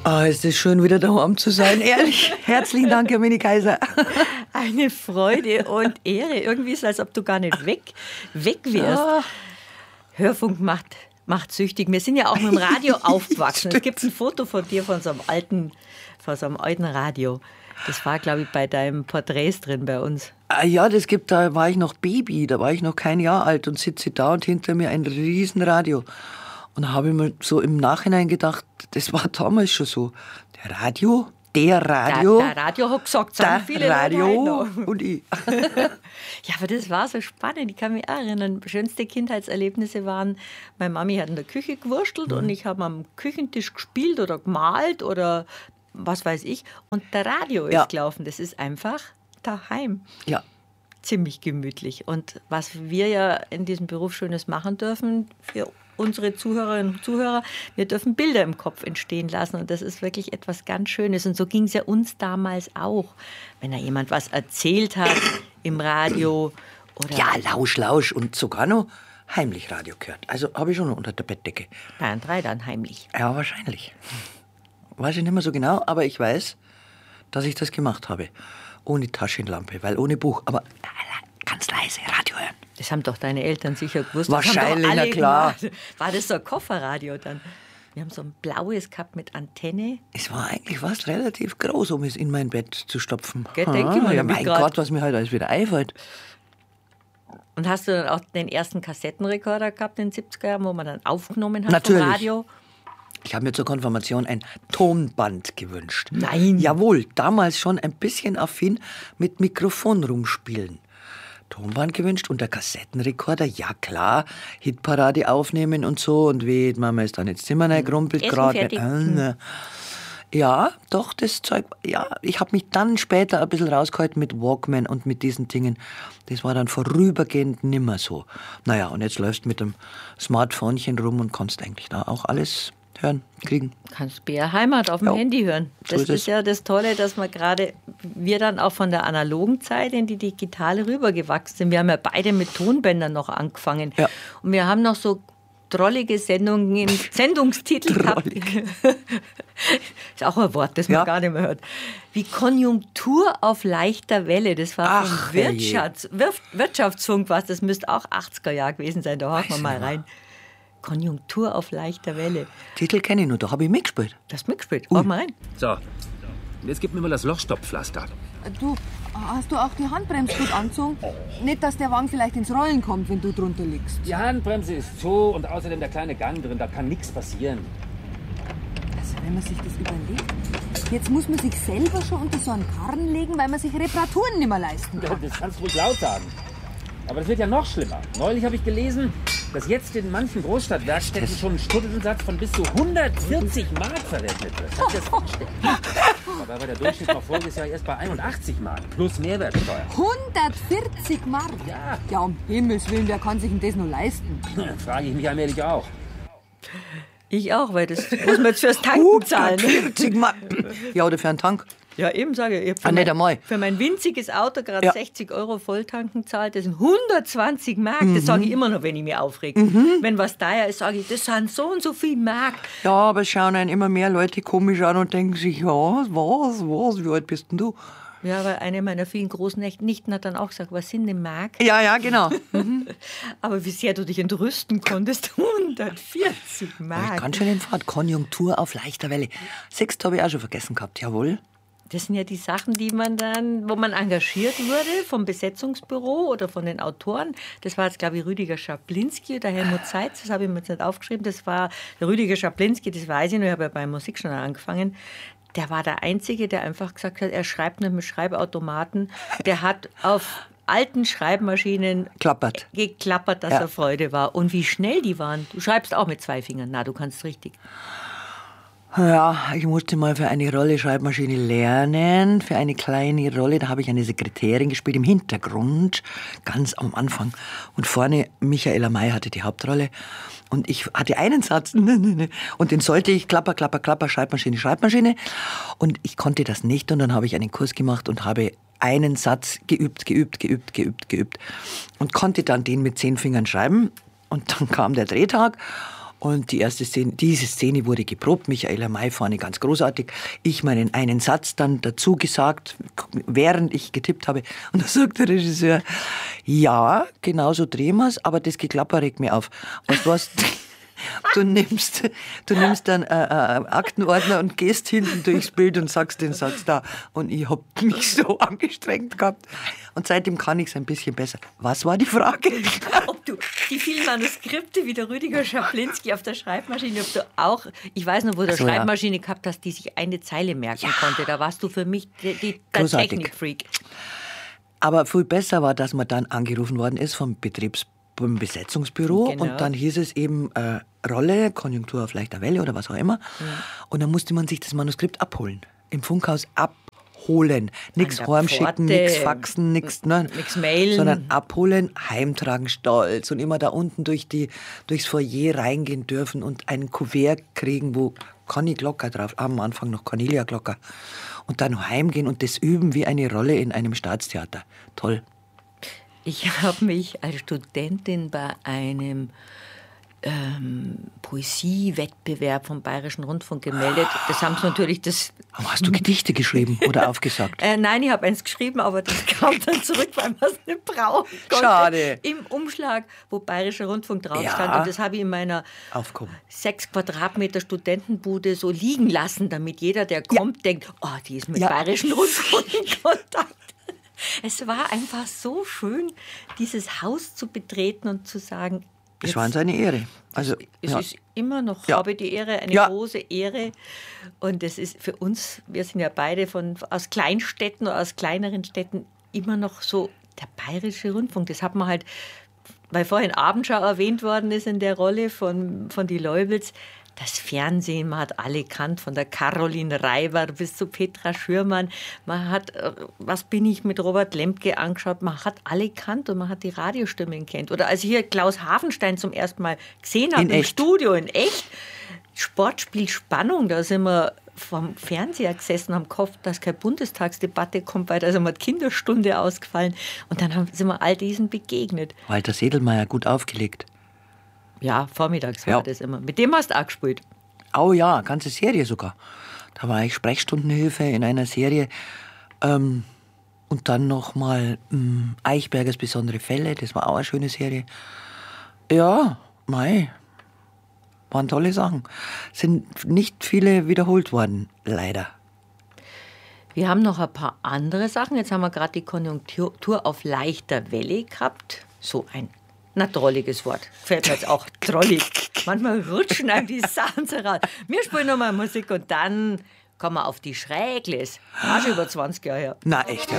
Ah, es ist schön, wieder daheim zu sein, ehrlich. Herzlichen Dank, Herr Mini-Kaiser. Eine Freude und Ehre. Irgendwie ist es, als ob du gar nicht weg wärst. Ah. Hörfunk macht süchtig. Wir sind ja auch mit dem Radio aufgewachsen. Es gibt ein Foto von dir von so einem alten Radio. Das war, glaube ich, bei deinem Porträts drin bei uns. Ja, da war ich noch Baby, da war ich noch kein Jahr alt und sitze da und hinter mir ein Riesenradio. Und da habe ich mir so im Nachhinein gedacht, das war damals schon so. Der Radio. Der Radio hat gesagt, sagen viele Radio und ich. Ja, aber das war so spannend. Ich kann mich auch erinnern, schönste Kindheitserlebnisse waren, meine Mami hat in der Küche gewurstelt und ich habe am Küchentisch gespielt oder gemalt oder was weiß ich. Und der Radio ist gelaufen. Das ist einfach daheim. Ja. Ziemlich gemütlich. Und was wir ja in diesem Beruf Schönes machen dürfen, für unsere Zuhörerinnen und Zuhörer, wir dürfen Bilder im Kopf entstehen lassen. Und das ist wirklich etwas ganz Schönes. Und so ging es ja uns damals auch. Wenn da jemand was erzählt hat im Radio. Oder Ja, Lausch und sogar noch heimlich Radio gehört. Also habe ich schon noch unter der Bettdecke. Bayern 3 dann heimlich. Ja, wahrscheinlich. Weiß ich nicht mehr so genau, aber ich weiß, dass ich das gemacht habe. Ohne Taschenlampe, weil ohne Buch. Aber ganz leise Radio hören. Das haben doch deine Eltern sicher gewusst. Wahrscheinlich, na klar. Gemacht. War das so ein Kofferradio dann? Wir haben so ein blaues gehabt mit Antenne. Es war eigentlich fast relativ groß, um es in mein Bett zu stopfen. Denke ich mal. Ja, mein Gott, was mir heute alles wieder einfällt. Und hast du dann auch den ersten Kassettenrekorder gehabt in den 70er Jahren, wo man dann aufgenommen hat Natürlich. vom Radio? Ich habe mir zur Konfirmation ein Tonband gewünscht. Nein. Jawohl, damals schon ein bisschen affin mit Mikrofon rumspielen. Tonband gewünscht und der Kassettenrekorder, ja klar, Hitparade aufnehmen und so. Und wie, Mama ist dann ins Zimmer reingrumpelt gerade. Ja, doch, das Zeug, ja, ich habe mich dann später ein bisschen rausgehalten mit Walkman und mit diesen Dingen. Das war dann vorübergehend nimmer so. Naja, und jetzt läufst du mit dem Smartphonechen rum und kannst eigentlich da auch alles hören, kriegen. Kannst BR Heimat auf dem Handy hören. Das So ist ja das Tolle, dass wir dann auch von der analogen Zeit in die digitale rübergewachsen sind. Wir haben ja beide mit Tonbändern noch angefangen. Ja. Und wir haben noch so drollige Sendungen im Sendungstitel gehabt. Ist auch ein Wort, das man gar nicht mehr hört. Wie Konjunktur auf leichter Welle. Das war vom Wirtschaftsfunk was. Das müsste auch 80er Jahre gewesen sein. Da hauen wir mal rein. Konjunktur auf leichter Welle. Titel kenne ich nur, da habe ich mitgespielt. Das hast du mitgespielt? Hau mal rein. So, jetzt gib mir mal das Lochstopppflaster. Du, hast du auch die Handbremse gut angezogen? Nicht, dass der Wagen vielleicht ins Rollen kommt, wenn du drunter liegst. Die Handbremse ist zu und außerdem der kleine Gang drin, da kann nichts passieren. Also wenn man sich das überlegt, jetzt muss man sich selber schon unter so einen Karren legen, weil man sich Reparaturen nicht mehr leisten kann. Das kannst du ruhig laut sagen. Aber das wird ja noch schlimmer. Neulich habe ich gelesen, dass jetzt in manchen Großstadtwerkstätten schon ein Stundensatz von bis zu 140 Mark verrechnet wird. Kannst du dir das vorstellen? Dabei war der Durchschnitt noch voriges Jahr erst bei 81 Mark plus Mehrwertsteuer. 140 Mark? Ja. Ja, um Himmels Willen, wer kann sich denn das nur leisten? Frage ich mich allmählich auch. Ich auch, weil das muss man jetzt fürs Tanken zahlen. 40 Mark. Ja, oder für einen Tank. Ja, eben sage ich. Nicht einmal. Für mein winziges Auto gerade 60 € Volltanken zahlt. Das sind 120 Mark. Das sage ich immer noch, wenn ich mich aufrege. Wenn was teuer ist, sage ich, das sind so und so viel Mark. Ja, aber es schauen einen immer mehr Leute komisch an und denken sich, ja, was, wie alt bist denn du? Ja, weil eine meiner vielen Großnichten hat dann auch gesagt, was sind denn Mark? Ja, genau. Aber wie sehr du dich entrüsten konntest, 140 Mark. Ganz schön im Fahrt. Konjunktur auf leichter Welle. Sext habe ich auch schon vergessen gehabt, jawohl. Das sind ja die Sachen, wo man engagiert wurde vom Besetzungsbüro oder von den Autoren. Das war jetzt, glaube ich, Rüdiger Schaplinski oder Helmut Seitz, das habe ich mir jetzt nicht aufgeschrieben. Das war der Rüdiger Schaplinski, das weiß ich noch, ich habe ja beim Musikjournal angefangen. Der war der Einzige, der einfach gesagt hat, er schreibt nicht mit Schreibautomaten. Der hat auf alten Schreibmaschinen geklappert, dass er Freude war. Und wie schnell die waren. Du schreibst auch mit 2 Fingern. Na, du kannst richtig. Ja, ich musste mal für eine Rolle Schreibmaschine lernen, für eine kleine Rolle. Da habe ich eine Sekretärin gespielt im Hintergrund, ganz am Anfang. Und vorne Michaela May hatte die Hauptrolle. Und ich hatte einen Satz, und den sollte ich klapper, Schreibmaschine. Und ich konnte das nicht. Und dann habe ich einen Kurs gemacht und habe einen Satz geübt. Und konnte dann den mit 10 Fingern schreiben. Und dann kam der Drehtag. Und diese Szene wurde geprobt. Michaela May vorne ganz großartig. Ich meinen einen Satz dann dazu gesagt, während ich getippt habe. Und da sagt der Regisseur, ja, genau so drehen wir's, aber das Geklapper regt mir auf. Weißt du was? Du nimmst dann Aktenordner und gehst hinten durchs Bild und sagst den Satz da. Und ich hab mich so angestrengt gehabt. Und seitdem kann ich es ein bisschen besser. Was war die Frage? Ob du die vielen Manuskripte wie der Rüdiger Schaplinski auf der Schreibmaschine, ob du auch, ich weiß noch, wo du eine Schreibmaschine gehabt hast, die sich eine Zeile merken konnte. Da warst du für mich der Technikfreak. Aber viel besser war, dass man dann angerufen worden ist vom Besetzungsbüro. Genau. Und dann hieß es eben Rolle, Konjunktur auf leichter Welle oder was auch immer. Und dann musste man sich das Manuskript abholen. Im Funkhaus abholen. Nichts heimschicken, nichts faxen, nichts mailen. Sondern abholen, heimtragen, stolz. Und immer da unten durchs Foyer reingehen dürfen und ein Kuvert kriegen, wo Conny Glocker drauf, am Anfang noch Cornelia Glocker. Und dann heimgehen und das üben wie eine Rolle in einem Staatstheater. Toll. Ich habe mich als Studentin bei einem Poesiewettbewerb vom Bayerischen Rundfunk gemeldet. Das haben sie natürlich... Hast du Gedichte geschrieben oder aufgesagt? Nein, ich habe eins geschrieben, aber das kam dann zurück, weil man es nicht brauchen konnte. Schade. Im Umschlag, wo Bayerischer Rundfunk drauf stand. Und das habe ich in meiner 6 Quadratmeter Studentenbude so liegen lassen, damit jeder, der kommt, denkt, oh, die ist mit Bayerischen Rundfunk in Kontakt. Es war einfach so schön, dieses Haus zu betreten und zu sagen... Es war uns eine Ehre. Also, es ist immer noch, habe die Ehre, eine große Ehre. Und es ist für uns, wir sind ja beide aus Kleinstädten oder aus kleineren Städten, immer noch so der Bayerische Rundfunk. Das hat man halt, weil vorhin Abendschau erwähnt worden ist in der Rolle von die Leubels. Das Fernsehen, man hat alle kannt, von der Caroline Reiber bis zu Petra Schürmann. Man hat, was bin ich mit Robert Lemke angeschaut, man hat alle kannt und man hat die Radiostimmen kennt. Oder als ich hier Klaus Hafenstein zum ersten Mal gesehen habe im Studio, in echt, Sportspiel Spannung, da sind wir vom Fernseher gesessen, haben gehofft, dass keine Bundestagsdebatte kommt, weil da ist immer die Kinderstunde ausgefallen. Und dann sind wir all diesen begegnet. Walter Sedelmeier gut aufgelegt. Ja, vormittags war das immer. Mit dem hast du auch gespielt. Oh ja, ganze Serie sogar. Da war ich Sprechstundenhilfe in einer Serie. Und dann noch mal Eichbergers besondere Fälle. Das war auch eine schöne Serie. Ja, waren tolle Sachen. Sind nicht viele wiederholt worden, leider. Wir haben noch ein paar andere Sachen. Jetzt haben wir gerade die Konjunktur auf leichter Welle gehabt. So ein drolliges Wort. Fällt mir jetzt auch drollig. Manchmal rutschen einem die Sachen so raus. Wir spielen nochmal Musik und dann kommen wir auf die Schrägles. Auch schon über 20 Jahre her. Na echt, ja.